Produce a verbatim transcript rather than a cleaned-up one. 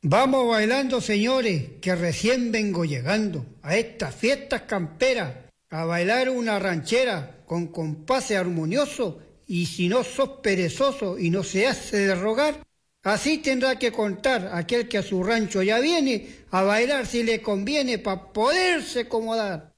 Vamos bailando, señores, que recién vengo llegando a estas fiestas camperas, a bailar una ranchera con compase armonioso, y si no sos perezoso y no se hace de rogar, así tendrá que contar aquel que a su rancho ya viene, a bailar si le conviene pa' poderse acomodar.